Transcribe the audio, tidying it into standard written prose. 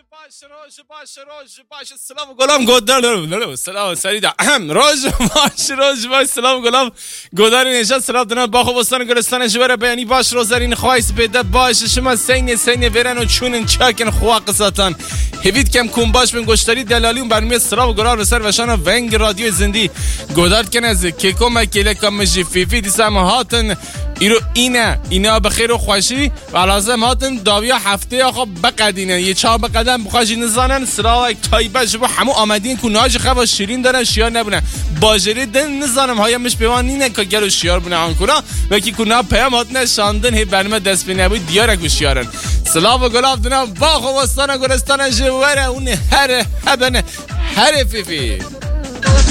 باش سلام گلام گودار سلام سریدا باش سلام گلام گودار نشست سلام دنا با خوبستان گلستان جبر بیانی باش روزارین خوایس بده باش شما سین ورن و چونن چاکن خوا قساتان هوید کم کون باش من گشتاری دلالیون برمی سلام گلار سر وشان ونگ رادیو زندی گودار کنز کیکو مکیله کم فیفی دیسم هاتن اینا بخیر و خوشی و لازم هاتن داویا هفته آخا بقدینن یه چا بقدن بخواهی نزانن سراغ تایبه جبا همو آمدین که ناج خواه شیرین دارن شیار نبونن باجری دن نزانم های مش بیوانینه که گلو شیار بونه آنکونا و که کنها پیام هاتنه شاندن هی برمه دست بی نبوی دیارک و شیارن سلام و گلاف دنم با خوبستان گلستان جواره اون هر فیفی